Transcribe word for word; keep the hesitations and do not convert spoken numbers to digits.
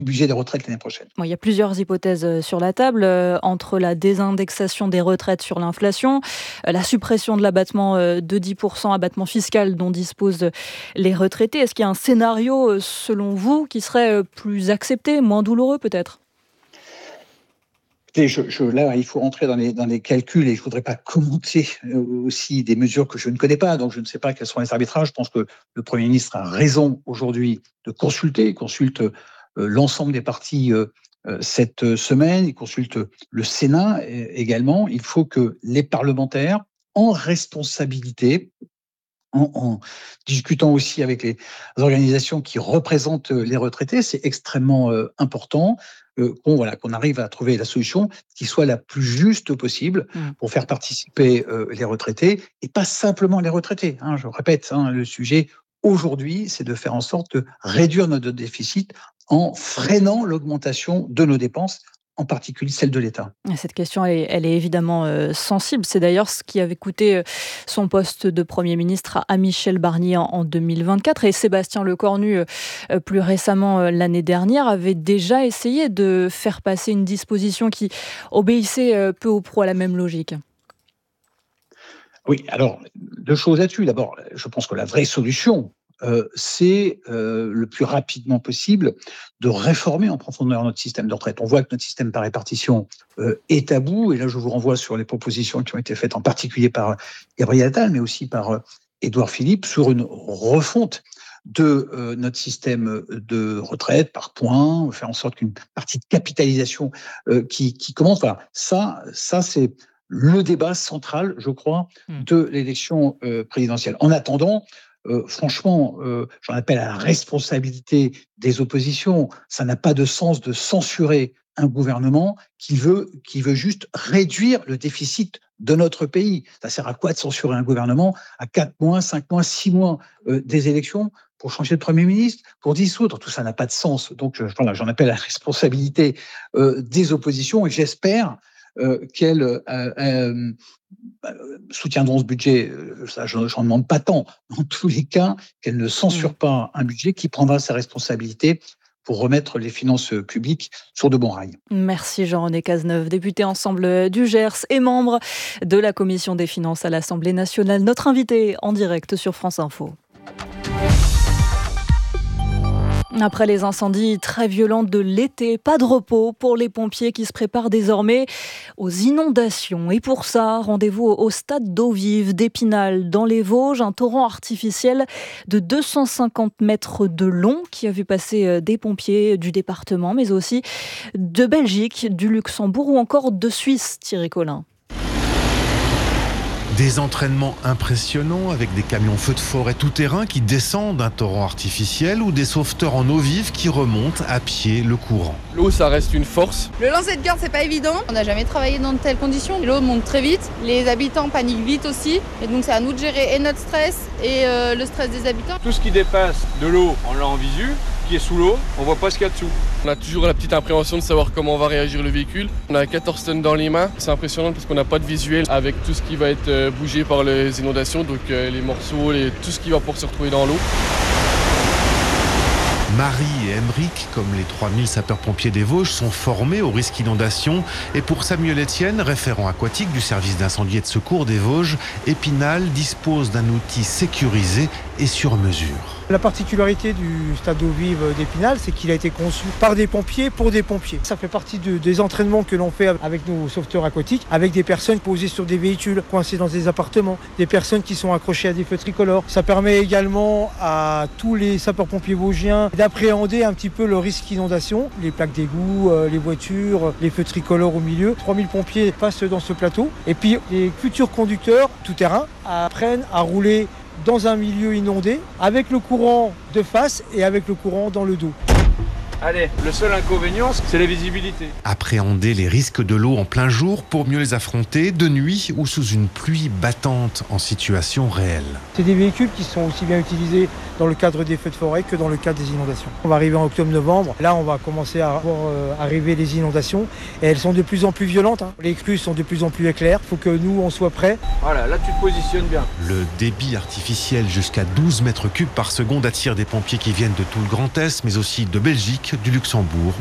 budget des retraites l'année prochaine. Bon, il y a plusieurs hypothèses euh, sur la table, euh, entre la désindexation des retraites sur l'inflation, euh, la suppression de l'abattement euh, de dix pour cent, abattement fiscal dont disposent les retraités. Est-ce qu'il y a un scénario, euh, selon vous, qui serait euh, plus accepté, moins douloureux peut-être ? Et je, je, là, il faut rentrer dans les, dans les calculs et je ne voudrais pas commenter aussi des mesures que je ne connais pas, donc je ne sais pas quels sont les arbitrages. Je pense que le Premier ministre a raison aujourd'hui de consulter, il consulte euh, l'ensemble des partis euh, cette semaine, il consulte le Sénat également. Il faut que les parlementaires, en responsabilité, En, en discutant aussi avec les organisations qui représentent les retraités, c'est extrêmement euh, important euh, qu'on voilà, qu'on arrive à trouver la solution qui soit la plus juste possible Mmh. pour faire participer euh, les retraités, et pas simplement les retraités. Hein, je répète, hein, le sujet aujourd'hui, c'est de faire en sorte de réduire notre déficit en freinant l'augmentation de nos dépenses, en particulier celle de l'État. Cette question, elle est, elle est évidemment euh, sensible. C'est d'ailleurs ce qui avait coûté euh, son poste de Premier ministre à, à Michel Barnier en, en deux mille vingt-quatre. Et Sébastien Lecornu, euh, plus récemment euh, l'année dernière, avait déjà essayé de faire passer une disposition qui obéissait euh, peu ou prou à la même logique. Oui, alors, deux choses là-dessus. D'abord, je pense que la vraie solution, euh, c'est euh, le plus rapidement possible de réformer en profondeur notre système de retraite. On voit que notre système par répartition euh, est à bout, et là je vous renvoie sur les propositions qui ont été faites en particulier par Gabriel Attal, mais aussi par euh, Édouard Philippe, sur une refonte de euh, notre système de retraite par points, faire en sorte qu'une partie de capitalisation euh, qui, qui commence, voilà, ça, ça c'est le débat central, je crois, Mmh. de l'élection euh, présidentielle. En attendant, euh, franchement, euh, j'en appelle à la responsabilité des oppositions. Ça n'a pas de sens de censurer un gouvernement qui veut, qui veut juste réduire le déficit de notre pays. Ça sert à quoi de censurer un gouvernement à quatre mois, cinq mois, six mois euh, des élections pour changer de Premier ministre, pour dissoudre? Tout ça n'a pas de sens. Donc, je, voilà, j'en appelle à la responsabilité euh, des oppositions, et j'espère Euh, qu'elles euh, euh, soutiendront ce budget. Ça, je n'en demande pas tant. En tous les cas, qu'elles ne censurent Mmh. pas un budget qui prendra ses responsabilités pour remettre les finances publiques sur de bons rails. Merci Jean-René Cazeneuve, député Ensemble du Gers et membre de la Commission des finances à l'Assemblée nationale. Notre invité en direct sur France Info. Après les incendies très violents de l'été, pas de repos pour les pompiers qui se préparent désormais aux inondations. Et pour ça, rendez-vous au stade d'eau vive d'Épinal, dans les Vosges, un torrent artificiel de deux cent cinquante mètres de long qui a vu passer des pompiers du département, mais aussi de Belgique, du Luxembourg ou encore de Suisse, Thierry Collin. Des entraînements impressionnants avec des camions feux de forêt tout-terrain qui descendent d'un torrent artificiel ou des sauveteurs en eau vive qui remontent à pied le courant. L'eau, ça reste une force. Le lancer de garde, c'est pas évident. On n'a jamais travaillé dans de telles conditions. L'eau monte très vite. Les habitants paniquent vite aussi. Et donc, c'est à nous de gérer et notre stress et euh, le stress des habitants. Tout ce qui dépasse de l'eau, on l'a en visu. Qui est sous l'eau, on voit pas ce qu'il y a dessous. On a toujours la petite appréhension de savoir comment va réagir le véhicule. On a quatorze tonnes dans les mains. C'est impressionnant parce qu'on n'a pas de visuel avec tout ce qui va être bougé par les inondations, donc les morceaux, les, tout ce qui va pouvoir se retrouver dans l'eau. Marie et Emeric, comme les trois mille sapeurs-pompiers des Vosges, sont formés au risque inondation. Et pour Samuel Etienne, référent aquatique du service d'incendie et de secours des Vosges, Épinal dispose d'un outil sécurisé et sur mesure. La particularité du stade d'eau vive d'Épinal, c'est qu'il a été conçu par des pompiers pour des pompiers. Ça fait partie de, des entraînements que l'on fait avec nos sauveteurs aquatiques, avec des personnes posées sur des véhicules, coincées dans des appartements, des personnes qui sont accrochées à des feux tricolores. Ça permet également à tous les sapeurs-pompiers vosgiens d'appréhender un petit peu le risque inondation, les plaques d'égout, les voitures, les feux tricolores au milieu. trois mille pompiers passent dans ce plateau. Et puis les futurs conducteurs tout-terrain apprennent à rouler dans un milieu inondé, avec le courant de face et avec le courant dans le dos. Allez, le seul inconvénient, c'est la visibilité. Appréhender les risques de l'eau en plein jour pour mieux les affronter de nuit ou sous une pluie battante en situation réelle. C'est des véhicules qui sont aussi bien utilisés dans le cadre des feux de forêt que dans le cadre des inondations. On va arriver en octobre-novembre. Là, on va commencer à voir euh, arriver les inondations et elles sont de plus en plus violentes. Hein. Les crues sont de plus en plus éclair. Il faut que nous, on soit prêts. Voilà, là, tu te positionnes bien. Le débit artificiel jusqu'à douze mètres cubes par seconde attire des pompiers qui viennent de tout le Grand Est, mais aussi de Belgique, du Luxembourg